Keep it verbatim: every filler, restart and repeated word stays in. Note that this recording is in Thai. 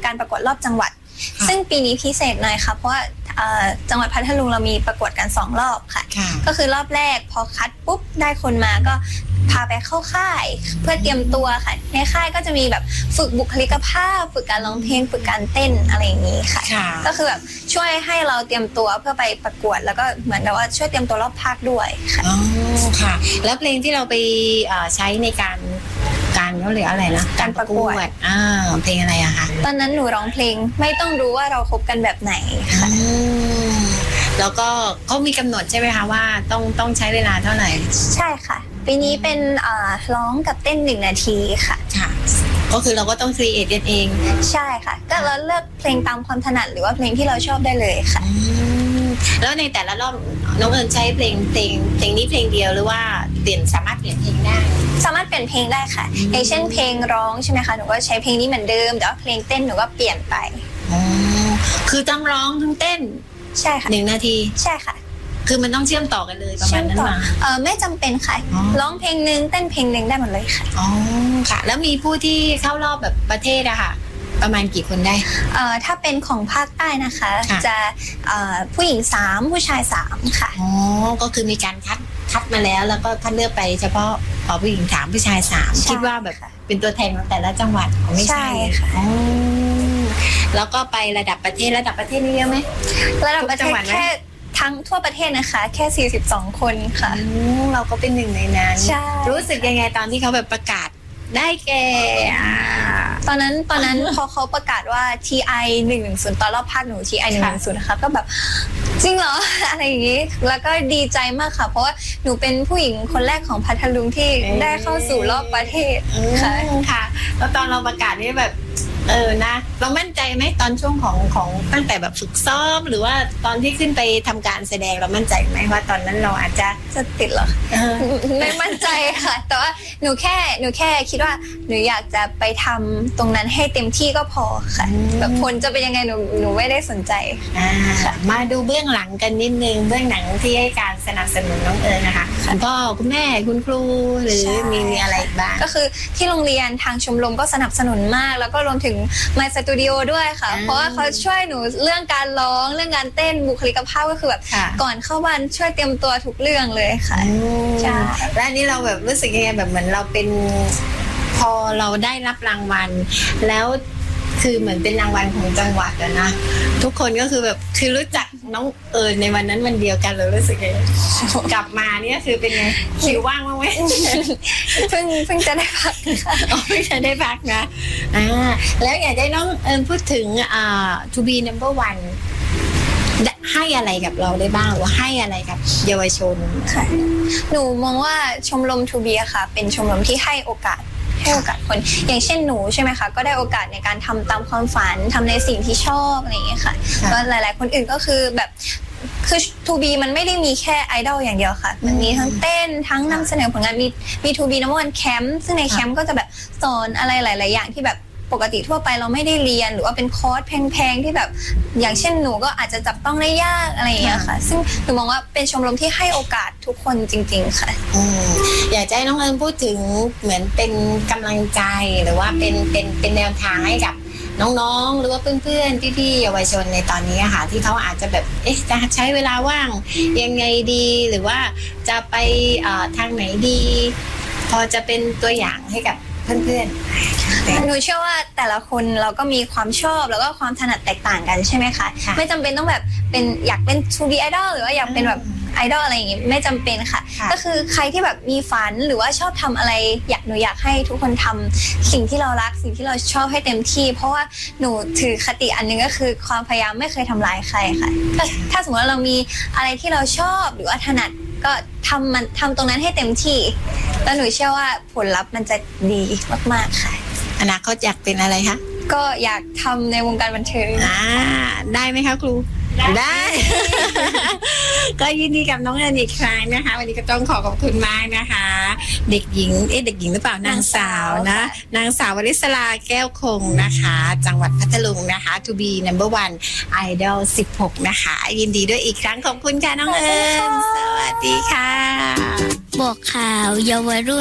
การประกวดรอบจังหวัดซึ่งปีนี้พิเศษหน่อยค่ะเพราะว่าจังหวัดพัทลุงเรามีประกวดกันสองรอบค่ะก็คือรอบแรกพอคัดปุ๊บได้คนมาก็พาไปเข้าค่ายเพื่อเตรียมตัวค่ะในค่ายก็จะมีแบบฝึกบุคลิกภาพฝึกการร้องเพลงฝึกการเต้นอะไรอย่างนี้ค่ะก็คือแบบช่วยให้เราเตรียมตัวเพื่อไปประกวดแล้วก็เหมือนกับว่าช่วยเตรียมตัวรอบภาคด้วยค่ะอ๋อค่ะแล้วเพลงที่เราไปใช้ในการการเขาเรียกอะไรนะการประกวดอ่าเพลงอะไรอะคะตอนนั้นหนูร้องเพลงไม่ต้องรู้ว่าเราคบกันแบบไหนค่ะแล้วก็เขามีกำหนดใช่ไหมคะว่าต้องต้องใช้เวลาเท่าไหร่ใช่ค่ะปีนี้เป็นร้องกับเต้นหนึ่งนาทีค่ะค่ะก็คือเราก็ต้องครีเอทกันเองใช่ค่ะก็เราเลือกเพลงตามความถนัดหรือว่าเพลงที่เราชอบได้เลยค่ะแล้วในแต่ละรอบน้องเอิญใช้เพลงเพลงเพลงนี้เพลงเดียวหรือว่าเปลี่ยนสามารถเปลี่ยนเพลงได้สามารถเปลี่ยนเพลงได้ค่ะอย่างเช่นเพลงร้องใช่ไหมคะหนูก็ใช้เพลงนี้เหมือนเดิมแต่ว่าเพลงเต้นหนูก็เปลี่ยนไปอ๋อคือต้องร้องทั้งเต้นใช่ค่ะหนึ่งนาทีใช่ค่ะคือมันต้องเชื่อมต่อกันเลยประมาณนั้นมาเออไม่จำเป็นค่ะร้องเพลงนึงเต้นเพลงนึงได้หมดเลยค่ะอ๋อค่ะแล้วมีผู้ที่เข้ารอบแบบประเทศอะค่ะประมาณกี่คนได้เอ่อถ้าเป็นของภาคใต้นะคะจะเอ่อผู้หญิงสามผู้ชายสามค่ะอ๋อก็คือมีการคัดคัดมาแล้วแล้วก็คัดเลือกไปเฉพาะผู้หญิงสามผู้ชายสามคิดว่าแบบเป็นตัวแทนของแต่ละจังหวัดไม่ใช่ค่ะแล้วก็ไประดับประเทศระดับประเทศนี่เยอะไหมระดับประเทศแค่ทั้งทั่วประเทศนะคะแค่สี่สิบสองคนค่ะเราก็เป็นหนึ่งในนั้นรู้สึกยังไงตอนที่เขาแบบประกาศได้แก่ตอนนั้นตอนนั้นพอเขาประกาศว่า ที ไอ หนึ่งหนึ่งศูนย์ตอนรอบภาคหนู ที ไอ หนึ่งหนึ่งศูนย์นะคะก็แบบจริงเหรออะไรอย่างงี้แล้วก็ดีใจมากค่ะเพราะว่าหนูเป็นผู้หญิงคนแรกของพัทลุงที่ได้เข้าสู่รอบประเทศค่ะค่ะแล้วตอนเราประกาศนี่แบบเออนะเรามั่นใจไหมตอนช่วงของของตั้งแต่แบบฝึกซ้อมหรือว่าตอนที่ขึ้นไปทำการแสดงเรามั่นใจไหมว่าตอนนั้นเราอาจจะจะติดหรอไม่มั่นใจค่ะแต่ว่าหนูแค่หนูแค่คิดว่าหนูอยากจะไปทำตรงนั้นให้เต็มที่ก็พอค่ะแบบผลจะเป็นยังไงหนูหนูไม่ได้สนใจมาดูเบื้องหลังกันนิดนึงเบื้องหลังที่ให้การสนับสนุนน้องเอิญนะคะคุณพ่อคุณแม่คุณครูหรือมีมีอะไรบ้างก็คือที่โรงเรียนทางชมรมก็สนับสนุนมากแล้วก็รวมถึงMy Studio ด้วยค่ะเพราะว่าเขาช่วยหนูเรื่องการร้องเรื่องการเต้นบุคลิกภาพก็คือแบบก่อนเข้าวันช่วยเตรียมตัวทุกเรื่องเลยค่ะใช่และอันนี้เราแบบรู้สึกยังไงแบบเหมือนเราเป็นพอเราได้รับรางวัลแล้วคือเหมือนเป็นรางวัลของจังหวัดอะนะทุกคนก็คือแบบคือรู้จักน้องเอิญในวันนั้นวันเดียวกันเลยรู้สึกไงกลับมาเนี่ยคือเป็นไงคิวว่างบ้างไหมเพิ่งเพิ่งจะได้พักค่ะเพิ่งจะได้พักนะอ่าแล้วอยากได้น้องเอิญพูดถึงอ่า to be number one ให้อะไรกับเราได้บ้างหรือว่าให้อะไรกับเยาวชนค่ะหนูมองว่าชมรม ทู บี ค่ะเป็นชมรมที่ให้โอกาสให้โอกาสคนอย่างเช่นหนูใช่ไหมคะก็ได้โอกาสในการทำตามความฝันทำในสิ่งที่ชอบอะไรอย่างเงี้ยค่ะก็หลายๆคนอื่นก็คือแบบคือ ทู บี มันไม่ได้มีแค่ไอดอลอย่างเดียวค่ะมันมีทั้งเต้นทั้งนำเสนอผลงานมีมี ทู บี Number One Camp ซึ่งในแคมป์ก็จะแบบสอนอะไรหลายๆอย่างที่แบบปกติทั่วไปเราไม่ได้เรียนหรือว่าเป็นคอร์สแพงๆที่แบบอย่างเช่นหนูก็อาจจะจับต้องได้ยากอะไรอย่างเงี้ยค่ะซึ่งหนูมองว่าเป็นชมรมที่ให้โอกาสทุกคนจริงๆค่ะอยากให้น้องเอิญพูดถึงเหมือนเป็นกำลังใจหรือว่าเป็นเป็นเป็นแนวทางให้กับน้องๆหรือว่าเพื่อนๆพี่ๆเยาวชนในตอนนี้ค่ะที่เขาอาจจะแบบเอ๊ะจะใช้เวลาว่างยังไงดีหรือว่าจะไปทางไหนดีพอจะเป็นตัวอย่างให้กับเพื่อนๆหนูเชื่อว่าแต่ละคนเราก็มีความชอบแล้วก็ความถนัดแตกต่างกันใช่ไหมคะไม่จำเป็นต้องแบบเป็นอยากเป็น ทู บี Idol หรือว่าอยากเป็นแบบไอดอลอะไรอย่างงี้ไม่จำเป็นค่ะก็คือใครที่แบบมีฝันหรือว่าชอบทำอะไรอยากหนูอยากให้ทุกคนทำสิ่งที่เรารักสิ่งที่เราชอบให้เต็มที่เพราะว่าหนูถือคติอันนึงก็คือความพยายามไม่เคยทำร้ายใครค่ะถ้าสมมติว่าเรามีอะไรที่เราชอบหรือว่าถนัดก็ทำมันทำตรงนั้นให้เต็มที่แล้วหนูเชื่อว่าผลลัพธ์มันจะดีมากๆค่ะอนาคตอยากเป็นอะไรคะก็อยากทำในวงการบันเทิงอ่าได้ไหมคะครูได้ ก็ยินดีกับน้องเอิญอีกครั้งนะคะวันนี้ก็ต้องขอขอบคุณมากนะคะเด็กหญิงเอ๊ะเด็กหญิงหรือเปล่านางสาวนะนางสาววริศราแก้วคงนะคะจังหวัดพัทลุงนะคะ ทู บี Number One Idol สิบหกนะคะยินดีด้วยอีกครั้งขอบคุณค่ะน้องเอิญสวัสดีค่ะบอกข่าวเยาวรุ่น